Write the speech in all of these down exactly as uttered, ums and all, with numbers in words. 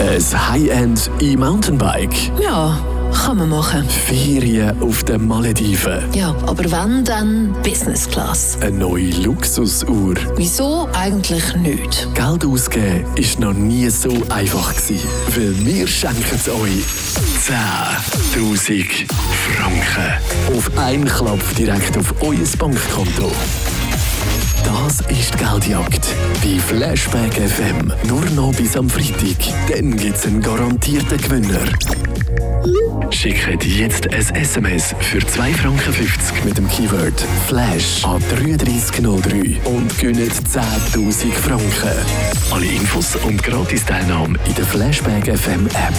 Ein High-End E-Mountainbike. Ja, kann man machen. Ferien auf den Malediven. Ja, aber wenn, dann Business Class. Eine neue Luxusuhr. Wieso eigentlich nicht? Geld ausgeben war noch nie so einfach gewesen, weil wir schenken es euch zehntausend Franken. Auf einen Klopf direkt auf euer Bankkonto. Das ist die Geldjagd bei Flashback F M. Nur noch bis am Freitag. Dann gibt es einen garantierten Gewinner. Schickt jetzt ein S M S für zwei Franken fünfzig mit dem Keyword Flash an drei drei null drei und gewinnt zehntausend Franken. Alle Infos und Gratis-Teilnahme in der Flashback F M App.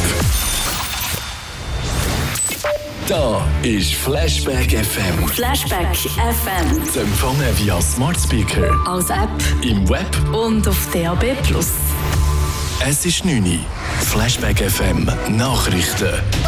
Da ist Flashback F M. Flashback F M. Zu empfangen via Smart Speaker, Als App im Web und auf D A B plus. Es ist neun Uhr. Flashback F M Nachrichten.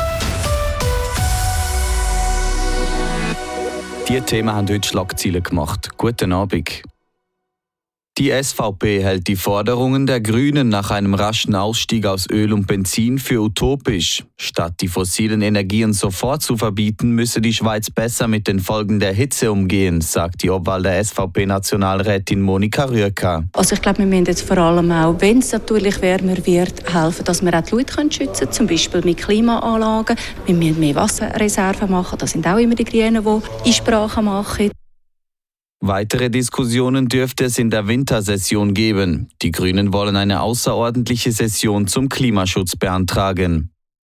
Diese Themen haben heute Schlagzeilen gemacht. Guten Abend. Die S V P hält die Forderungen der Grünen nach einem raschen Ausstieg aus Öl und Benzin für utopisch. Statt die fossilen Energien sofort zu verbieten, müsse die Schweiz besser mit den Folgen der Hitze umgehen, sagt die Obwahl der S V P-Nationalrätin Monika Rüegger. Also ich glaube, wir müssen jetzt vor allem auch, wenn es natürlich wärmer wird, helfen, dass wir auch die Leute schützen können, zum Beispiel mit Klimaanlagen. Wir müssen mehr Wasserreserven machen, das sind auch immer die Grünen, die Einsprachen machen. Weitere Diskussionen dürfte es in der Wintersession geben. Die Grünen wollen eine außerordentliche Session zum Klimaschutz beantragen.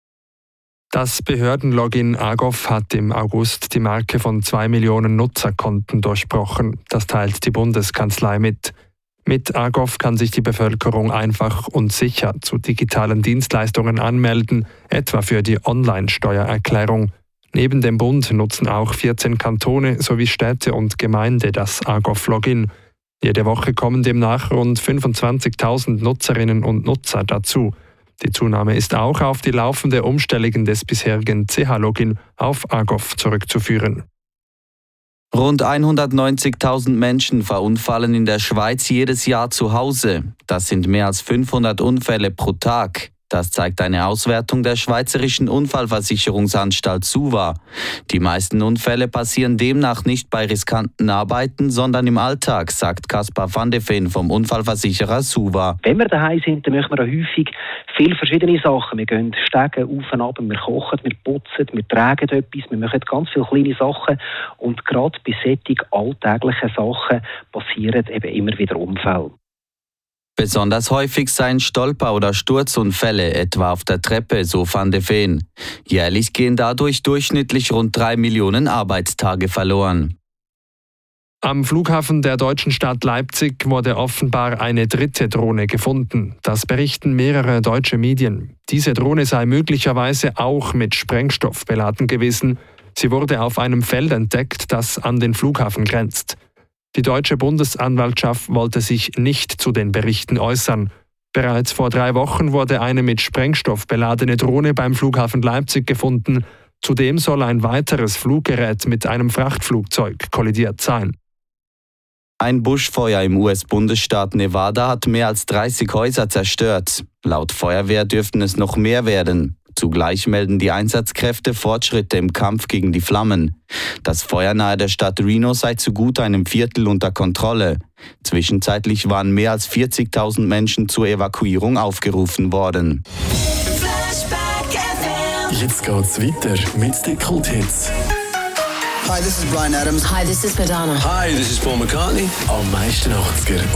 Das Behördenlogin AGOV hat im August die Marke von zwei Millionen Nutzerkonten durchbrochen. Das teilt die Bundeskanzlei mit. Mit AGOV kann sich die Bevölkerung einfach und sicher zu digitalen Dienstleistungen anmelden, etwa für die Online-Steuererklärung. Neben dem Bund nutzen auch vierzehn Kantone sowie Städte und Gemeinden das AGOV-Login. Jede Woche kommen demnach rund fünfundzwanzigtausend Nutzerinnen und Nutzer dazu. Die Zunahme ist auch auf die laufende Umstellung des bisherigen C H-Login auf AGOV zurückzuführen. Rund hundertneunzigtausend Menschen verunfallen in der Schweiz jedes Jahr zu Hause. Das sind mehr als fünfhundert Unfälle pro Tag. Das zeigt eine Auswertung der Schweizerischen Unfallversicherungsanstalt SUVA. Die meisten Unfälle passieren demnach nicht bei riskanten Arbeiten, sondern im Alltag, sagt Kaspar van de Veen vom Unfallversicherer SUVA. Wenn wir daheim sind, dann machen wir auch häufig viele verschiedene Sachen. Wir gehen Stegen auf und ab, wir kochen, wir putzen, wir tragen etwas, wir machen ganz viele kleine Sachen. Und gerade bei solchen alltäglichen Sachen passieren eben immer wieder Unfälle. Besonders häufig seien Stolper- oder Sturzunfälle, etwa auf der Treppe, so van de Veen. Jährlich gehen dadurch durchschnittlich rund drei Millionen Arbeitstage verloren. Am Flughafen der deutschen Stadt Leipzig wurde offenbar eine dritte Drohne gefunden. Das berichten mehrere deutsche Medien. Diese Drohne sei möglicherweise auch mit Sprengstoff beladen gewesen. Sie wurde auf einem Feld entdeckt, das an den Flughafen grenzt. Die deutsche Bundesanwaltschaft wollte sich nicht zu den Berichten äußern. Bereits vor drei Wochen wurde eine mit Sprengstoff beladene Drohne beim Flughafen Leipzig gefunden. Zudem soll ein weiteres Fluggerät mit einem Frachtflugzeug kollidiert sein. Ein Buschfeuer im U S-Bundesstaat Nevada hat mehr als dreißig Häuser zerstört. Laut Feuerwehr dürften es noch mehr werden. Zugleich melden die Einsatzkräfte Fortschritte im Kampf gegen die Flammen. Das Feuer nahe der Stadt Reno sei zu gut einem Viertel unter Kontrolle. Zwischenzeitlich waren mehr als vierzigtausend Menschen zur Evakuierung aufgerufen worden. Jetzt geht's weiter mit den Kulthits. Hi, this is Bryan Adams. Hi, this is Madonna. Hi, this is Paul McCartney. Am meisten achtziger